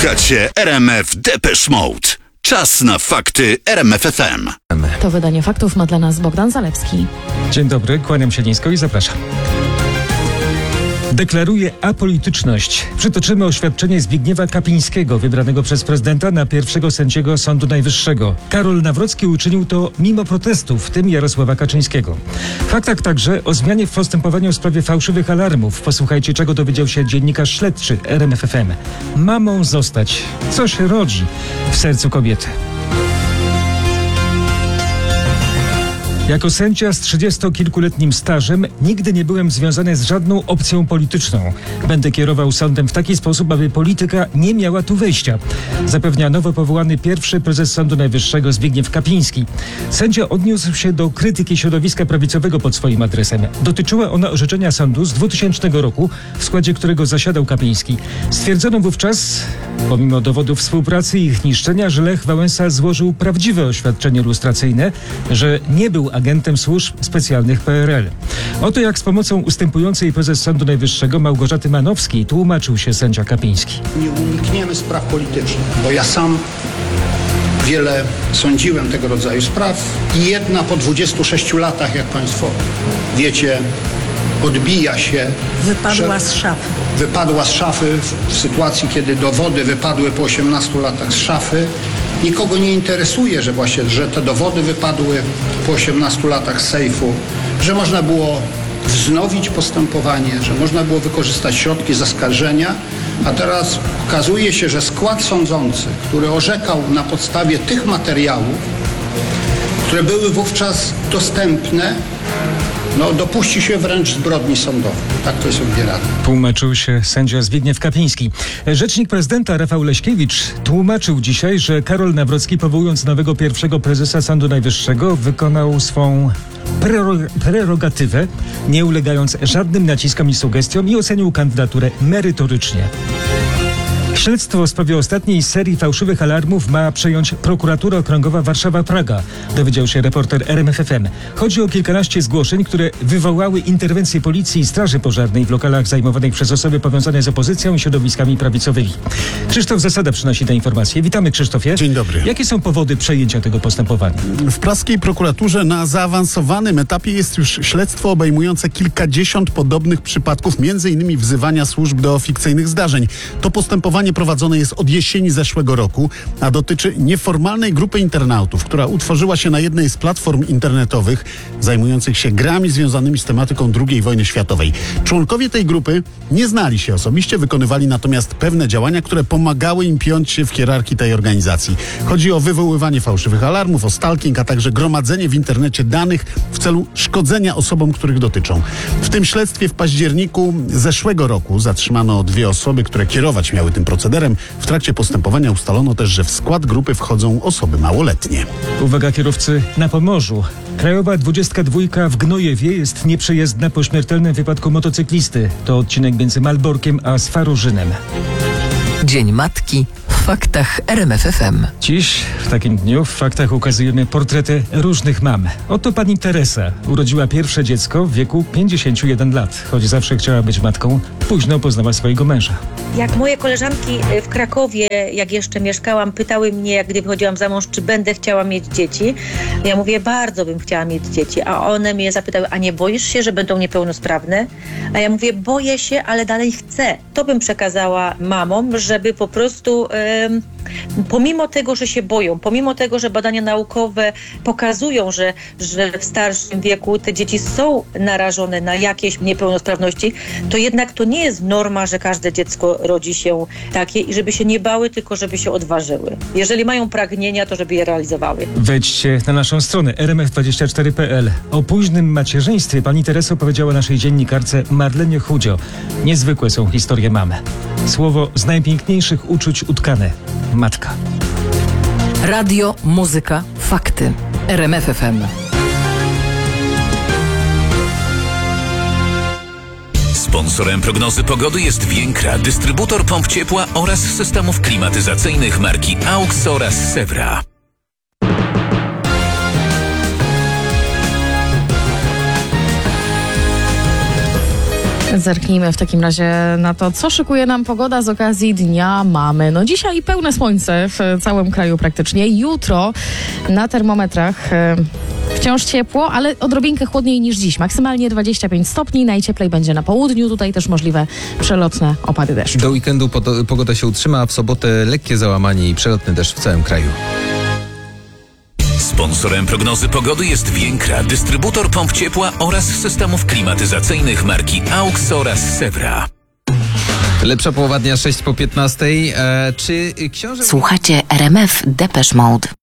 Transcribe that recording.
Słuchacie RMF Depeche Mode. Czas na fakty RMF FM. To wydanie faktów ma dla nas Bogdan Zalewski. Dzień dobry, kłaniam się nisko i zapraszam. Deklaruje apolityczność. Przytoczymy oświadczenie Zbigniewa Kapińskiego, wybranego przez prezydenta na pierwszego sędziego Sądu Najwyższego. Karol Nawrocki uczynił to mimo protestów, w tym Jarosława Kaczyńskiego. W faktach także o zmianie w postępowaniu w sprawie fałszywych alarmów. Posłuchajcie, czego dowiedział się dziennikarz śledczy RMF FM. Mamą zostać. Co się rodzi w sercu kobiety? Jako sędzia z 30-kilkuletnim stażem nigdy nie byłem związany z żadną opcją polityczną. Będę kierował sądem w taki sposób, aby polityka nie miała tu wejścia, zapewnia nowo powołany pierwszy prezes Sądu Najwyższego Zbigniew Kapiński. Sędzia odniósł się do krytyki środowiska prawicowego pod swoim adresem. Dotyczyła ona orzeczenia sądu z 2000 roku, w składzie którego zasiadał Kapiński. Stwierdzono wówczas, pomimo dowodów współpracy i ich niszczenia, że Lech Wałęsa złożył prawdziwe oświadczenie lustracyjne, że nie był agentem służb specjalnych PRL. Oto jak z pomocą ustępującej prezes Sądu Najwyższego Małgorzaty Manowskiej tłumaczył się sędzia Kapiński. Nie unikniemy spraw politycznych, bo ja sam wiele sądziłem tego rodzaju spraw i jedna po 26 latach, jak Państwo wiecie, odbija się. Wypadła z szafy. Wypadła z szafy w sytuacji, kiedy dowody wypadły po 18 latach z szafy. Nikogo nie interesuje, że te dowody wypadły po 18 latach z sejfu, że można było wznowić postępowanie, że można było wykorzystać środki zaskarżenia, a teraz okazuje się, że skład sądzący, który orzekał na podstawie tych materiałów, które były wówczas dostępne, dopuści się wręcz zbrodni sądowej. Tak to jest odbierane. Tłumaczył się sędzia Zbigniew Kapiński. Rzecznik prezydenta Rafał Leśkiewicz tłumaczył dzisiaj, że Karol Nawrocki, powołując nowego pierwszego prezesa Sądu Najwyższego, wykonał swą prerogatywę, nie ulegając żadnym naciskom i sugestiom, i ocenił kandydaturę merytorycznie. Śledztwo w sprawie ostatniej serii fałszywych alarmów ma przejąć Prokuratura Okręgowa Warszawa-Praga, dowiedział się reporter RMF FM. Chodzi o kilkanaście zgłoszeń, które wywołały interwencję policji i straży pożarnej w lokalach zajmowanych przez osoby powiązane z opozycją i środowiskami prawicowymi. Krzysztof Zasada przynosi te informacje. Witamy, Krzysztofie. Dzień dobry. Jakie są powody przejęcia tego postępowania? W praskiej prokuraturze na zaawansowanym etapie jest już śledztwo obejmujące kilkadziesiąt podobnych przypadków, m.in. wzywania służb do fikcyjnych zdarzeń. To postępowanie prowadzone jest od jesieni zeszłego roku, a dotyczy nieformalnej grupy internautów, która utworzyła się na jednej z platform internetowych zajmujących się grami związanymi z tematyką II wojny światowej. Członkowie tej grupy nie znali się osobiście, wykonywali natomiast pewne działania, które pomagały im piąć się w hierarchii tej organizacji. Chodzi o wywoływanie fałszywych alarmów, o stalking, a także gromadzenie w internecie danych w celu szkodzenia osobom, których dotyczą. W tym śledztwie w październiku zeszłego roku zatrzymano 2 osoby, które kierować miały tym procederem. W trakcie postępowania ustalono też, że w skład grupy wchodzą osoby małoletnie. Uwaga kierowcy na Pomorzu. Krajowa 22 w Gnojewie jest nieprzejezdna po śmiertelnym wypadku motocyklisty. To odcinek między Malborkiem a Swarorzynem. Dzień Matki w faktach RMF FM. Dziś, w takim dniu, w faktach ukazujemy portrety różnych mam. Oto pani Teresa. Urodziła pierwsze dziecko w wieku 51 lat. Choć zawsze chciała być matką, późno poznała swojego męża. Jak moje koleżanki w Krakowie, jak jeszcze mieszkałam, pytały mnie, jak gdy wychodziłam za mąż, czy będę chciała mieć dzieci. Ja mówię, bardzo bym chciała mieć dzieci. A one mnie zapytały, a nie boisz się, że będą niepełnosprawne? A ja mówię, boję się, ale dalej chcę. To bym przekazała mamom, żeby po prostu pomimo tego, że się boją, pomimo tego, że badania naukowe pokazują, że w starszym wieku te dzieci są narażone na jakieś niepełnosprawności, to jednak to nie jest norma, że każde dziecko rodzi się takie i żeby się nie bały, tylko żeby się odważyły. Jeżeli mają pragnienia, to żeby je realizowały. Wejdźcie na naszą stronę rmf24.pl. O późnym macierzyństwie pani Teresa powiedziała naszej dziennikarce Marlenie Chudzio. Niezwykłe są historie mamy. Słowo z najpiękniejszych uczuć utkane. Matka. Radio, muzyka, fakty. RMF FM. Sponsorem prognozy pogody jest Więkra, dystrybutor pomp ciepła oraz systemów klimatyzacyjnych marki AUX oraz Sewra. Zerknijmy w takim razie na to, co szykuje nam pogoda z okazji Dnia Mamy. No dzisiaj pełne słońce w całym kraju praktycznie. Jutro na termometrach wciąż ciepło, ale odrobinkę chłodniej niż dziś. Maksymalnie 25 stopni, najcieplej będzie na południu. Tutaj też możliwe przelotne opady deszczu. Do weekendu pogoda się utrzyma, a w sobotę lekkie załamanie i przelotny deszcz w całym kraju. Sponsorem prognozy pogody jest Więkra, dystrybutor pomp ciepła oraz systemów klimatyzacyjnych marki AUX oraz Sevra. Lepsza połowa dnia 6 po 15. Czy książę... Słuchacie RMF Depeche Mode.